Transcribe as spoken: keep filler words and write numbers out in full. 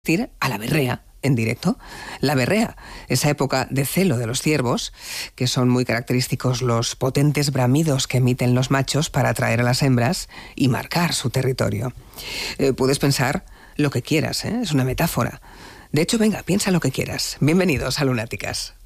a la berrea en directo. La berrea, esa época de celo de los ciervos, que son muy característicos los potentes bramidos que emiten los machos para atraer a las hembras y marcar su territorio. Eh, puedes pensar lo que quieras, ¿eh? Es una metáfora. De hecho, venga, piensa lo que quieras. Bienvenidos a Lunáticas.